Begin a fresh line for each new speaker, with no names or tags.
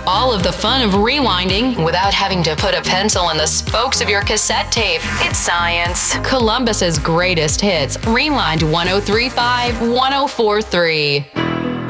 all of the fun of rewinding without having to put a pencil in the spokes of your cassette tape. It's science. Columbus's greatest hits. Rewind 1035, 1043.